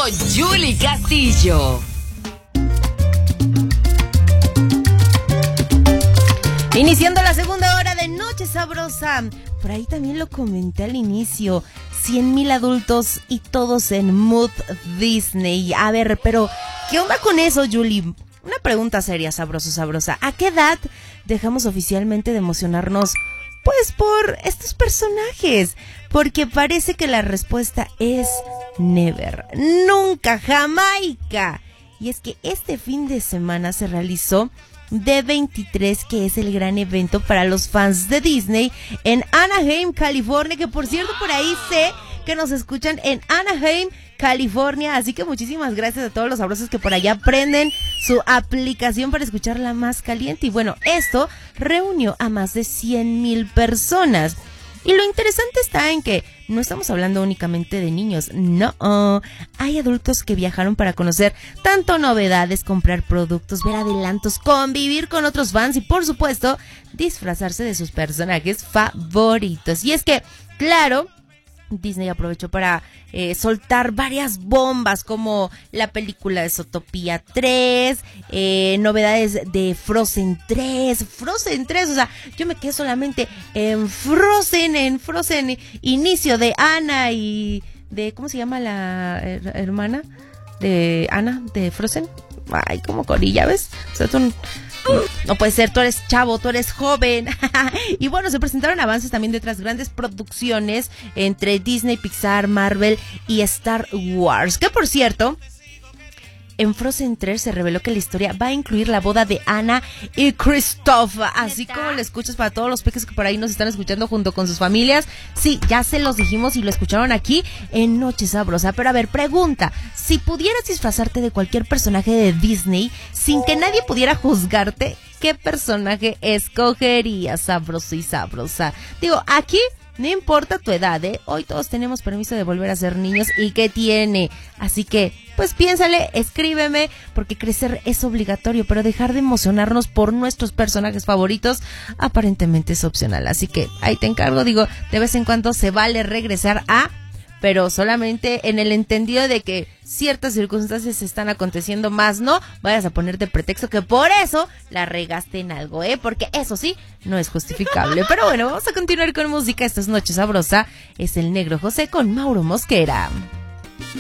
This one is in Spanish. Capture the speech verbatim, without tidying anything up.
Yuli Castillo. Iniciando la segunda hora de Noche Sabrosa. Por ahí también lo comenté al inicio. cien mil adultos y todos en mood Disney. A ver, pero ¿qué onda con eso, Yuli? Una pregunta seria, sabroso, sabrosa. ¿A qué edad dejamos oficialmente de emocionarnos, pues, por estos personajes? Porque parece que la respuesta es never. Nunca, Jamaica. Y es que este fin de semana se realizó D veintitrés, que es el gran evento para los fans de Disney en Anaheim, California, que por cierto por ahí sé que nos escuchan en Anaheim, California, así que muchísimas gracias a todos los sabrosos que por allá prenden su aplicación para escuchar la más caliente. Y bueno, esto reunió a más de cien mil personas. Y lo interesante está en que no estamos hablando únicamente de niños, no, hay adultos que viajaron para conocer tanto novedades, comprar productos, ver adelantos, convivir con otros fans y por supuesto disfrazarse de sus personajes favoritos. Y es que, claro, Disney aprovechó para eh, soltar varias bombas como la película de Zootopia tres, eh, novedades de Frozen tres, Frozen tres, o sea, yo me quedé solamente en Frozen, en Frozen, inicio de Anna y de, ¿cómo se llama la her- hermana de Anna de Frozen? Ay, como corilla, ¿ves? O sea, tú... No puede ser, tú eres chavo, tú eres joven. Y bueno, se presentaron avances también de otras grandes producciones entre Disney, Pixar, Marvel y Star Wars. Que por cierto, en Frozen tres se reveló que la historia va a incluir la boda de Anna y Kristoff. Así como lo escuchas para todos los peques que por ahí nos están escuchando junto con sus familias. Sí, ya se los dijimos y lo escucharon aquí en Noche Sabrosa. Pero a ver, pregunta, si pudieras disfrazarte de cualquier personaje de Disney sin que nadie pudiera juzgarte, ¿qué personaje escogerías, sabroso y sabrosa? Digo, aquí no importa tu edad, ¿eh? Hoy todos tenemos permiso de volver a ser niños. ¿Y qué tiene? Así que, pues piénsale, escríbeme, porque crecer es obligatorio, pero dejar de emocionarnos por nuestros personajes favoritos aparentemente es opcional. Así que ahí te encargo, digo, de vez en cuando se vale regresar a... pero solamente en el entendido de que ciertas circunstancias están aconteciendo, más no vayas a ponerte pretexto que por eso la regaste en algo, ¿eh? Porque eso sí, no es justificable. Pero bueno, vamos a continuar con música. Esta es Noche Sabrosa, es el Negro José con Mauro Mosquera.